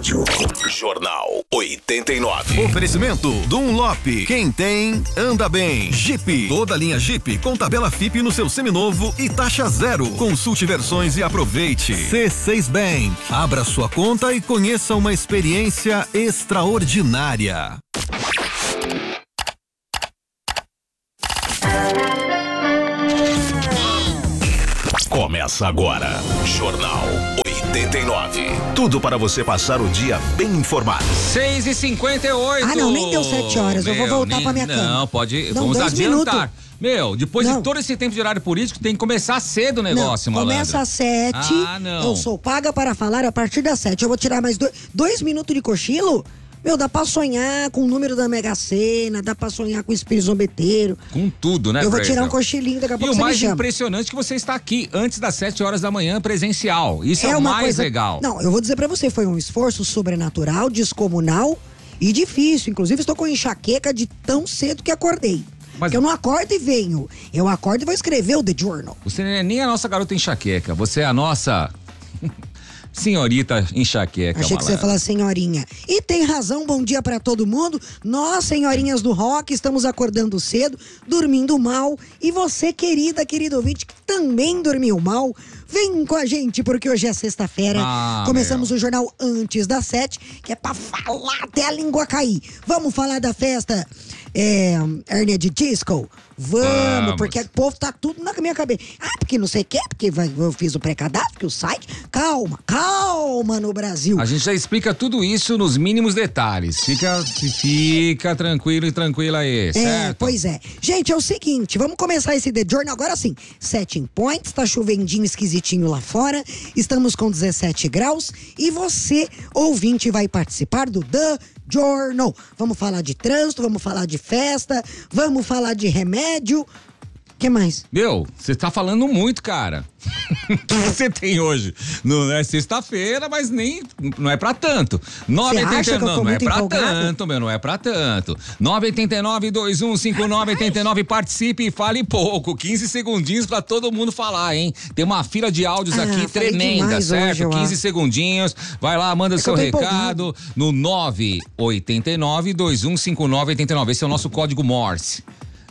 rádio. Jornal 89. Oferecimento Dunlop. Quem tem, anda bem. Jeep. Toda linha Jeep com tabela FIP no seu seminovo e taxa zero. Consulte versões e aproveite. C6 Bank. Abra sua conta e conheça uma experiência extraordinária. Começa agora, Jornal 89. Tudo para você passar o dia bem informado. 6h58. Ah, não, nem deu 7 horas. Eu vou voltar pra minha cama. Não, pode. Não, vamos 2 adiantar. minutos. Meu, depois de todo esse tempo de horário político, tem que começar cedo o negócio, malandro. Começa às 7. Ah, não. Eu sou paga para falar a partir das 7. Eu vou tirar mais 2 minutos de cochilo? Meu, dá pra sonhar com o número da Mega Sena, dá pra sonhar com o espírito zombeteiro. Com tudo, né, Eu vou Fred? tirar um cochilinho, daqui a pouco E o você me mais chama. impressionante é que você está aqui antes das 7 horas da manhã, presencial. Isso é o uma mais coisa... legal. Não, eu vou dizer pra você, foi um esforço sobrenatural, descomunal e difícil. Inclusive, estou com enxaqueca de tão cedo que acordei. Porque eu não acordo e venho. Eu acordo e vou escrever o The Journal. Você não é nem a nossa garota enxaqueca, você é a nossa... senhorita enxaqueca. Achei que você ia falar senhorinha. E tem razão, bom dia pra todo mundo. Nós, senhorinhas do rock, estamos acordando cedo, dormindo mal. E você, querido ouvinte, que também dormiu mal, vem com a gente, porque hoje é sexta-feira. Começamos o jornal antes das 7, que é pra falar até a língua cair. Vamos falar da festa hérnia de disco? Vamos, porque o povo tá tudo na minha cabeça. Ah, porque não sei o que, porque eu fiz o pré-cadastro, que o site... Calma no Brasil. A gente já explica tudo isso nos mínimos detalhes. Fica tranquilo e tranquila aí, certo? Pois é. Gente, é o seguinte, vamos começar esse The Journal agora sim. 7 points, tá chovendinho esquisitinho lá fora, estamos com 17 graus e você, ouvinte, vai participar do The Journal. Vamos falar de trânsito, vamos falar de festa, vamos falar de remédio. O que mais? Meu, você tá falando muito, cara. O que você tem hoje? Não é sexta-feira, mas nem não é pra tanto. 989, não é pra tanto, meu, não é pra tanto. 989-2159-89, participe e fale pouco. 15 segundinhos pra todo mundo falar, hein? Tem uma fila de áudios aqui tremenda, certo? 15 segundinhos. Vai lá, manda seu recado no 989-2159-89. Esse é o nosso código Morse.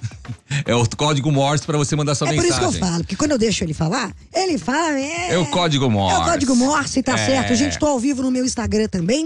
É o código Morse pra você mandar sua mensagem. É por isso que eu falo, porque quando eu deixo ele falar, ele fala... É o código Morse. É o código Morse, tá certo. Gente, tô ao vivo no meu Instagram também,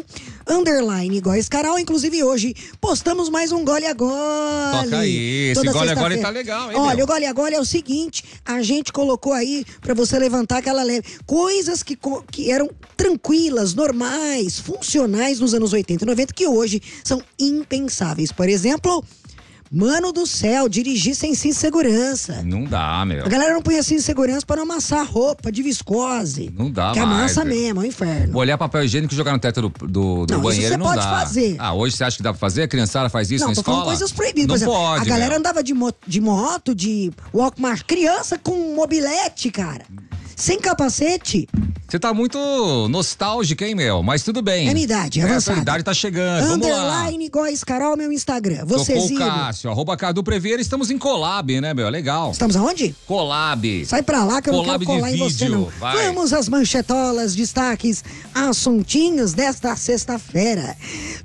_Góes Carol. Inclusive hoje postamos mais um Gole a Gole. Toca aí, esse Gole a Gole tá legal, hein? Olha, o Gole a Gole é o seguinte, a gente colocou aí pra você levantar aquela leve. Coisas que eram tranquilas, normais, funcionais nos anos 80 e 90, que hoje são impensáveis. Por exemplo... Mano do céu, dirigir sem cinto de segurança. Não dá, meu. A galera não punha cinto de segurança pra não amassar roupa de viscose. Não dá que mais. Que amassa mesmo, é um inferno. Molhar papel higiênico e jogar no teto do não, banheiro isso não dá. Você pode fazer. Ah, hoje você acha que dá pra fazer? A criançada faz isso na escola? Não, tô falando coisas proibidas. Não por exemplo, pode, a galera meu. andava de moto, de Walkman, criança com mobilete, cara. Sem capacete. Você tá muito nostálgico, hein, meu? Mas tudo bem. É minha idade, avançada. A idade tá chegando, vamos lá. _Góes Carol, meu Instagram. Você, Tocou o Cássio, @Cadu Preveira, estamos em collab, né, meu? Legal. Estamos aonde? Collab. Sai pra lá que eu não quero colar em você, não. Vai. Vamos às manchetolas, destaques, assuntinhos desta sexta-feira,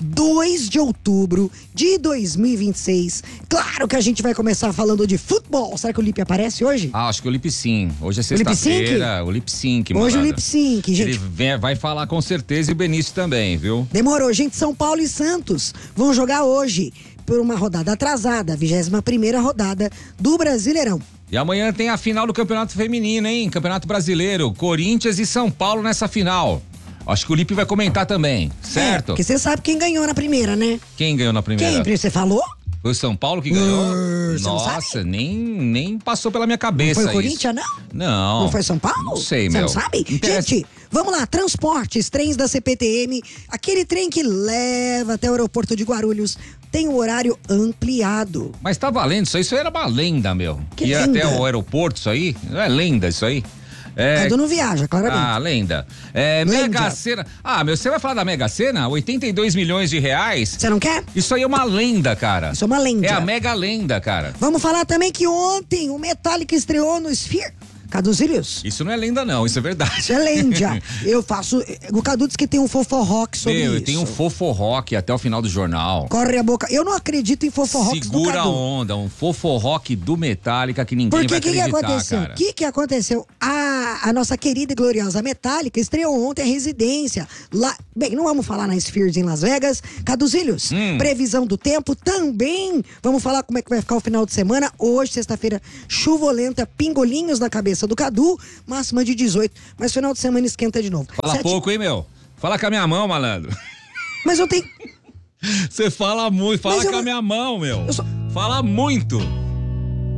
2 de outubro de 2026. Claro que a gente vai começar falando de futebol. Será que o Lipe aparece hoje? Ah, acho que o Lip Sync. Hoje é sexta-feira. O Lip Sync, Hoje o Lip Sync, gente. Ele vai falar com certeza e o Benício também, viu? Demorou, gente. São Paulo e Santos vão jogar hoje por uma rodada atrasada, a 21ª rodada do Brasileirão. E amanhã tem a final do Campeonato Feminino, hein? Campeonato Brasileiro, Corinthians e São Paulo nessa final. Acho que o Lipe vai comentar também, certo? Porque você sabe quem ganhou na primeira, né? Quem ganhou na primeira? Quem? Você falou? Foi o São Paulo que ganhou? Nossa, nem passou pela minha cabeça. Não foi o isso. Corinthians, não? Não. Não foi São Paulo? Não sei, Você meu. não sabe? Gente, vamos lá, transportes, trens da CPTM, aquele trem que leva até o aeroporto de Guarulhos, tem o horário ampliado. Mas tá valendo isso aí? Isso aí era uma lenda, meu. Que ia lenda? até o aeroporto isso aí? Não é lenda isso aí? Cadu não viaja, claramente. Ah, lenda. Mega Sena. Ah, meu, você vai falar da Mega Sena? 82 milhões de reais? Você não quer? Isso aí é uma lenda, cara. Isso é uma lenda. É a mega lenda, cara. Vamos falar também que ontem o Metallica estreou no Sphere. Caduzílios. Isso não é lenda, não, isso é verdade. Isso é lenda. Eu faço. O Cadu disse que tem um foforrock sobre isso. Eu tenho um foforrock até o final do jornal. Corre a boca. Eu não acredito em foforrocks do Cadu. Segura a onda, um foforrock do Metallica que ninguém vai acreditar, cara. O que aconteceu? A nossa querida e gloriosa Metallica estreou ontem a residência lá. Bem, não vamos falar na Spheres em Las Vegas. Caduzílios, previsão do tempo também. Vamos falar como é que vai ficar o final de semana. Hoje, sexta-feira, chuvolenta, pingolinhos na cabeça do Cadu, máxima de 18, mas final de semana esquenta de novo. Fala pouco, hein, meu? Fala com a minha mão, malandro. Mas eu tenho... Você fala muito, fala com a minha mão, meu. Fala muito.